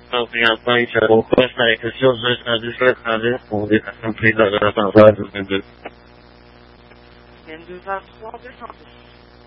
Então, isso é o que gostaria que os seus dois rádios frequentes publicassem primeiro da passagem do Menos usados com outras notas.